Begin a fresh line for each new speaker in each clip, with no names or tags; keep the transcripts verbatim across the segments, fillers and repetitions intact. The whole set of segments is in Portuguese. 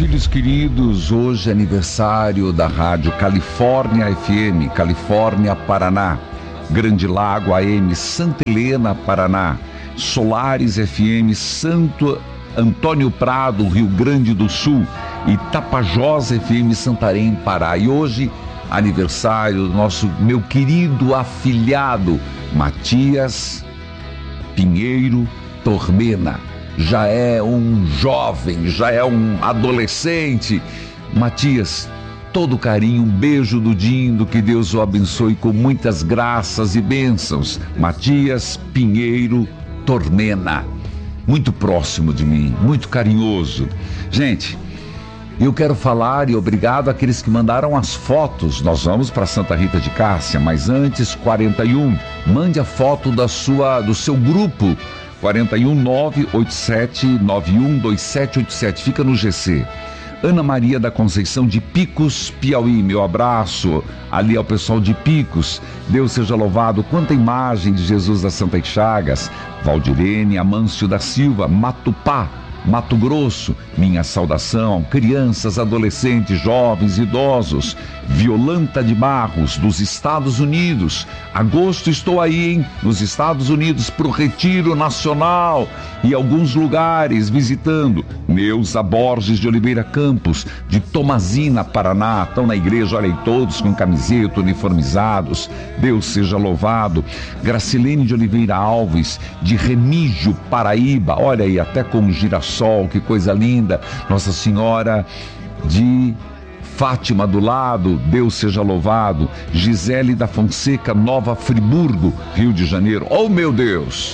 filhos queridos, hoje é aniversário da Rádio Califórnia F M, Califórnia, Paraná, Grande Lago A M, Santa Helena, Paraná, Solares F M, Santo Antônio Prado, Rio Grande do Sul, e Tapajós F M, Santarém, Pará. E hoje, aniversário do nosso, meu querido afilhado, Matias Pinheiro Tormena. Já é um jovem, já é um adolescente. Matias, todo carinho, um beijo do Dindo, que Deus o abençoe com muitas graças e bênçãos. Matias Pinheiro Tormena, muito próximo de mim, muito carinhoso. Gente, eu quero falar e obrigado àqueles que mandaram as fotos. Nós vamos para Santa Rita de Cássia, mas antes, quarenta e um, mande a foto da sua, do seu grupo, quarenta e um, nove oito sete nove um dois sete oito sete, fica no G C. Ana Maria da Conceição de Picos, Piauí, meu abraço ali ao pessoal de Picos. Deus seja louvado. Quanta imagem de Jesus das Santas Chagas. Valdirene Amâncio da Silva, Matupá, Mato Grosso, minha saudação. Crianças, adolescentes, jovens, idosos. Violanta de Barros, dos Estados Unidos. Agosto estou aí, hein? Nos Estados Unidos, para o Retiro Nacional e alguns lugares visitando. Neuza Borges de Oliveira Campos, de Tomazina, Paraná. Estão na igreja, olha aí, todos com camiseta, uniformizados. Deus seja louvado. Gracilene de Oliveira Alves, de Remígio, Paraíba. Olha aí, até com um girassol, que coisa linda. Nossa Senhora de Fátima do lado, Deus seja louvado. Gisele da Fonseca, Nova Friburgo, Rio de Janeiro. Oh, meu Deus!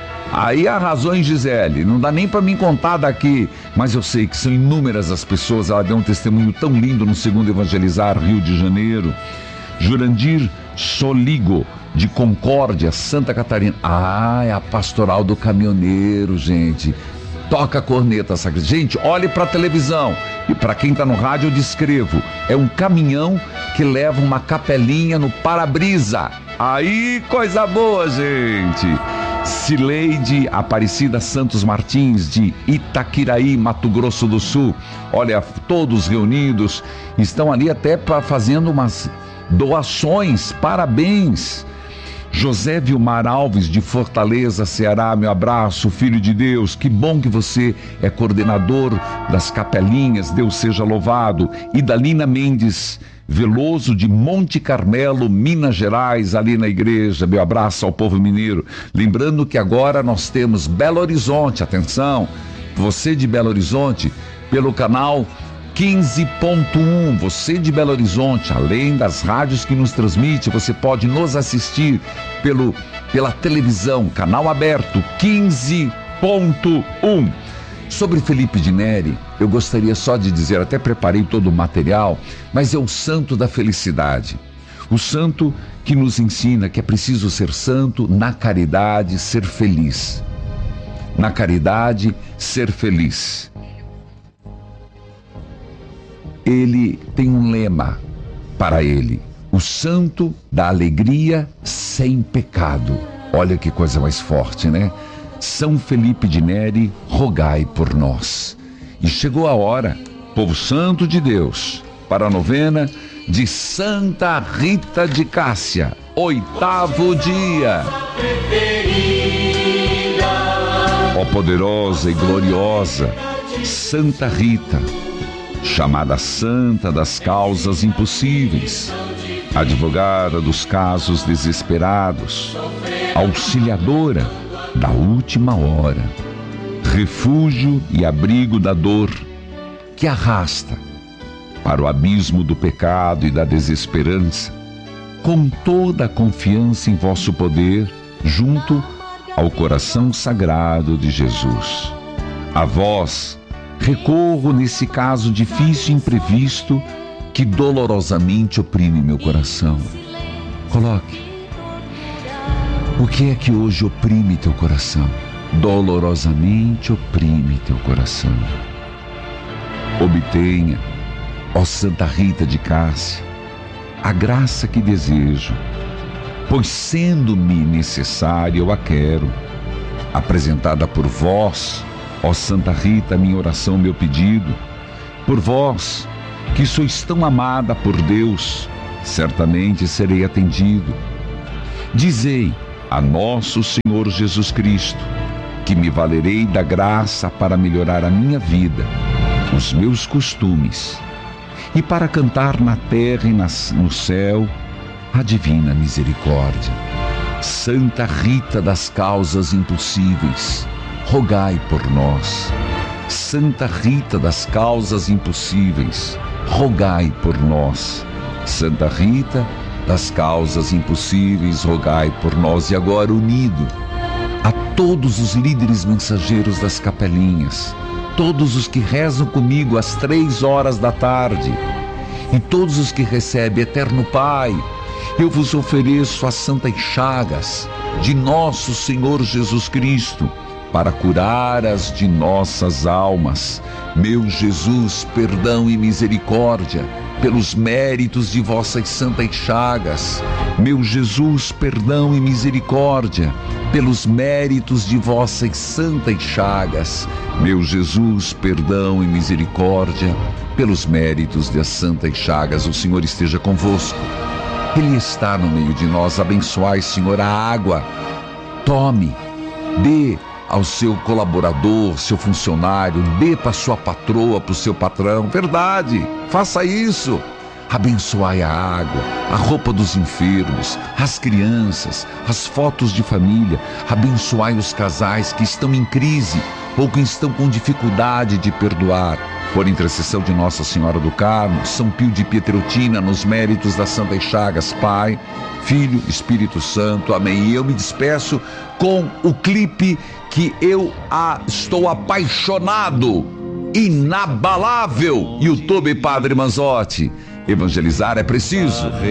Aí arrasou em Gisele, não dá nem para mim contar daqui, mas eu sei que são inúmeras as pessoas. Ela deu um testemunho tão lindo no Segundo Evangelizar, Rio de Janeiro. Jurandir Soligo, de Concórdia, Santa Catarina. Ah, é a Pastoral do Caminhoneiro, gente. Toca a corneta, sagrada. Gente, olhe para a televisão. E para quem está no rádio, eu descrevo. É um caminhão que leva uma capelinha no para-brisa. Aí, coisa boa, gente. Cileide Aparecida Santos Martins, de Itaquiraí, Mato Grosso do Sul. Olha, todos reunidos. Estão ali até pra, fazendo umas doações. Parabéns. José Vilmar Alves, de Fortaleza, Ceará, meu abraço, filho de Deus, que bom que você é coordenador das capelinhas, Deus seja louvado. Idalina Mendes Veloso, de Monte Carmelo, Minas Gerais, ali na igreja, meu abraço ao povo mineiro. Lembrando que agora nós temos Belo Horizonte, atenção, você de Belo Horizonte, pelo canal quinze ponto um, você de Belo Horizonte, além das rádios que nos transmite, você pode nos assistir pelo, pela televisão, canal aberto, quinze ponto um. Sobre Felipe de Neri, eu gostaria só de dizer, até preparei todo o material, mas é o santo da felicidade. O santo que nos ensina que é preciso ser santo, na caridade, ser feliz. Na caridade, ser feliz. Ele tem um lema para ele: o santo da alegria sem pecado. Olha que coisa mais forte, né? São Felipe de Neri, rogai por nós. E chegou a hora, povo santo de Deus, para a novena de Santa Rita de Cássia, oitavo dia. Ó poderosa e gloriosa Santa Rita, chamada Santa das Causas Impossíveis, advogada dos casos desesperados, auxiliadora da última hora, refúgio e abrigo da dor que arrasta para o abismo do pecado e da desesperança, com toda a confiança em vosso poder, junto ao coração sagrado de Jesus. A vós recorro nesse caso difícil e imprevisto que dolorosamente oprime meu coração. Coloque. O que é que hoje oprime teu coração? Dolorosamente oprime teu coração. Obtenha, ó Santa Rita de Cássia, a graça que desejo, pois sendo-me necessária eu a quero, apresentada por vós, ó Santa Rita, minha oração, meu pedido, Por vós, que sois tão amada por Deus, certamente serei atendido. Dizei a nosso Senhor Jesus Cristo, que me valerei da graça para melhorar a minha vida, os meus costumes, e para cantar na terra e no céu a divina misericórdia. Santa Rita das causas impossíveis, rogai por nós. Santa Rita das causas impossíveis, rogai por nós. Santa Rita das causas impossíveis, rogai por nós. E agora, unido a todos os líderes mensageiros das capelinhas, todos os que rezam comigo às três horas da tarde, e todos os que recebem, Eterno Pai, eu vos ofereço as santas chagas de nosso Senhor Jesus Cristo, para curar as de nossas almas. Meu Jesus, perdão e misericórdia, pelos méritos de vossas santas chagas. Meu Jesus, perdão e misericórdia, pelos méritos de vossas santas chagas. Meu Jesus, perdão e misericórdia, pelos méritos das santas chagas. O Senhor esteja convosco. Ele está no meio de nós. Abençoai, Senhor, a água. Tome, dê ao seu colaborador, seu funcionário, dê para sua patroa, para o seu patrão. Verdade, faça isso. Abençoai a água, a roupa dos enfermos, as crianças, as fotos de família. Abençoai os casais que estão em crise ou que estão com dificuldade de perdoar. Por intercessão de Nossa Senhora do Carmo, São Pio de Pietreutina, nos méritos das Santas Chagas, Pai, Filho, Espírito Santo, amém. E eu me despeço com o clipe que eu ah, estou apaixonado, inabalável, YouTube Padre Manzotti. Evangelizar é preciso.